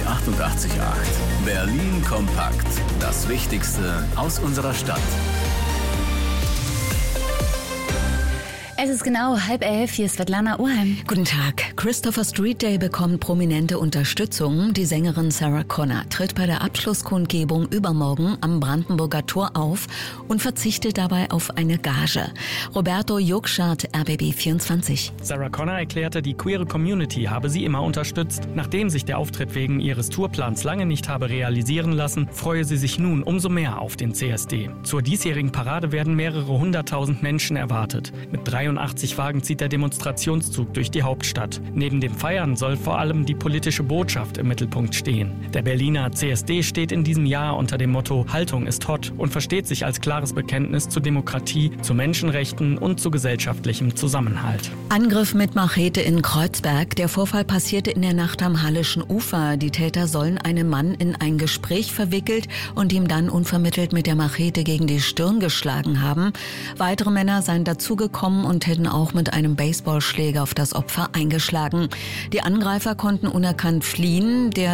88.8. Berlin kompakt. Das Wichtigste aus unserer Stadt. Es ist genau 10:30, hier ist Svetlana Urheim. Guten Tag. Christopher Street Day bekommt prominente Unterstützung. Die Sängerin Sarah Connor tritt bei der Abschlusskundgebung übermorgen am Brandenburger Tor auf und verzichtet dabei auf eine Gage. Roberto Juckschardt, RBB24. Sarah Connor erklärte, die queere Community habe sie immer unterstützt. Nachdem sich der Auftritt wegen ihres Tourplans lange nicht habe realisieren lassen, freue sie sich nun umso mehr auf den CSD. Zur diesjährigen Parade werden mehrere 100.000 Menschen erwartet. Mit 83 Wagen zieht der Demonstrationszug durch die Hauptstadt. Neben dem Feiern soll vor allem die politische Botschaft im Mittelpunkt stehen. Der Berliner CSD steht in diesem Jahr unter dem Motto Haltung ist hot und versteht sich als klares Bekenntnis zur Demokratie, zu Menschenrechten und zu gesellschaftlichem Zusammenhalt. Angriff mit Machete in Kreuzberg. Der Vorfall passierte in der Nacht am Hallischen Ufer. Die Täter sollen einen Mann in ein Gespräch verwickelt und ihm dann unvermittelt mit der Machete gegen die Stirn geschlagen haben. Weitere Männer seien dazugekommen und hätten auch mit einem Baseballschläger auf das Opfer eingeschlagen. Die Angreifer konnten unerkannt fliehen. Der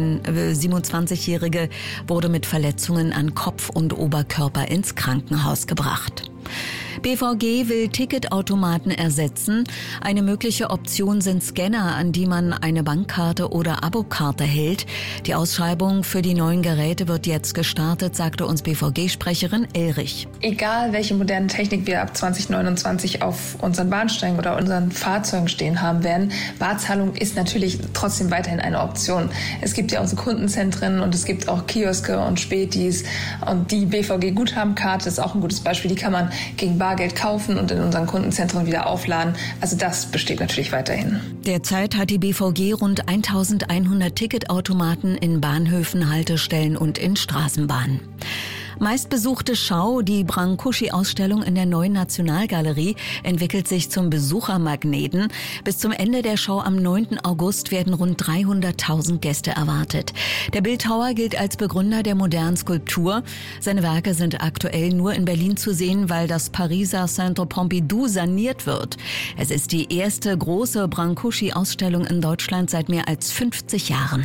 27-Jährige wurde mit Verletzungen an Kopf und Oberkörper ins Krankenhaus gebracht. BVG will Ticketautomaten ersetzen. Eine mögliche Option sind Scanner, an die man eine Bankkarte oder Abokarte hält. Die Ausschreibung für die neuen Geräte wird jetzt gestartet, sagte uns BVG-Sprecherin Elrich. Egal, welche moderne Technik wir ab 2029 auf unseren Bahnsteigen oder unseren Fahrzeugen stehen haben werden, Barzahlung ist natürlich trotzdem weiterhin eine Option. Es gibt ja unsere Kundenzentren und es gibt auch Kioske und Spätis. Und die BVG-Guthabenkarte ist auch ein gutes Beispiel. Die kann man gegen Bargeld kaufen und in unseren Kundenzentren wieder aufladen. Also das besteht natürlich weiterhin. Derzeit hat die BVG rund 1100 Ticketautomaten in Bahnhöfen, Haltestellen und in Straßenbahnen. Meistbesuchte Schau, die Brancusi-Ausstellung in der Neuen Nationalgalerie, entwickelt sich zum Besuchermagneten. Bis zum Ende der Show am 9. August werden rund 300.000 Gäste erwartet. Der Bildhauer gilt als Begründer der modernen Skulptur. Seine Werke sind aktuell nur in Berlin zu sehen, weil das Pariser Centre Pompidou saniert wird. Es ist die erste große Brancusi-Ausstellung in Deutschland seit mehr als 50 Jahren.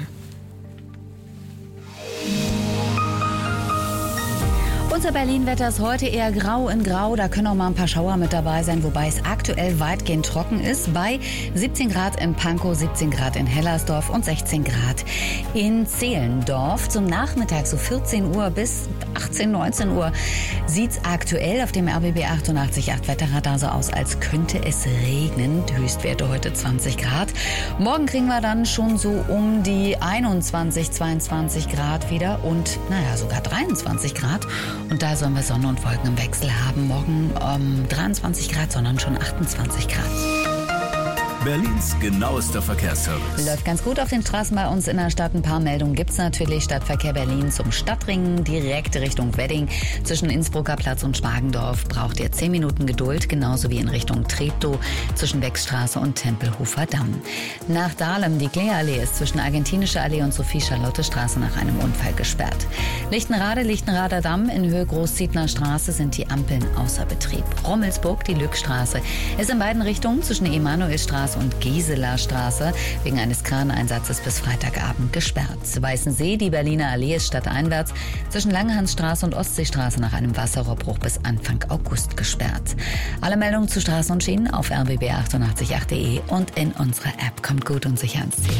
Unser Berlin-Wetter ist heute eher grau in grau. Da können auch mal ein paar Schauer mit dabei sein, wobei es aktuell weitgehend trocken ist. Bei 17 Grad in Pankow, 17 Grad in Hellersdorf und 16 Grad in Zehlendorf. Zum Nachmittag, so 14 Uhr bis 18, 19 Uhr, sieht es aktuell auf dem RBB 88.8 Wetterradar so aus, als könnte es regnen. Höchstwerte heute 20 Grad. Morgen kriegen wir dann schon so um die 21, 22 Grad wieder und sogar 23 Grad. Und da sollen wir Sonne und Wolken im Wechsel haben. Morgen 23 Grad, sondern schon 28 Grad. Berlins genauester Verkehrsservice. Läuft ganz gut auf den Straßen bei uns in der Stadt. Ein paar Meldungen gibt's natürlich. Stadtverkehr Berlin zum Stadtring, direkt Richtung Wedding. Zwischen Innsbrucker Platz und Schmargendorf braucht ihr 10 Minuten Geduld. Genauso wie in Richtung Treptow zwischen Beckstraße und Tempelhofer Damm. Nach Dahlem, die Kläallee ist zwischen Argentinische Allee und Sophie-Charlotte-Straße nach einem Unfall gesperrt. Lichtenrader Damm in Höhe Großzietner Straße sind die Ampeln außer Betrieb. Rommelsburg, die Lückstraße, ist in beiden Richtungen zwischen Emanuelstraße und Gisela Straße wegen eines Kraneinsatzes bis Freitagabend gesperrt. Weißensee, die Berliner Allee ist stadteinwärts zwischen Langhansstraße und Ostseestraße nach einem Wasserrohrbruch bis Anfang August gesperrt. Alle Meldungen zu Straßen und Schienen auf rbb888.de und in unserer App. Kommt gut und sicher ans Ziel.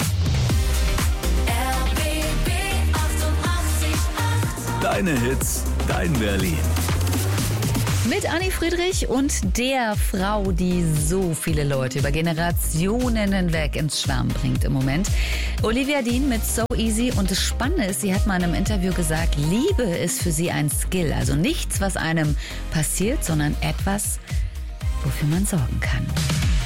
RBB 88.8. Deine Hits, dein Berlin. Mit Anni Friedrich und der Frau, die so viele Leute über Generationen hinweg ins Schwärmen bringt im Moment. Olivia Dean mit So Easy. Und das Spannende ist, sie hat mal in einem Interview gesagt, Liebe ist für sie ein Skill. Also nichts, was einem passiert, sondern etwas, wofür man sorgen kann.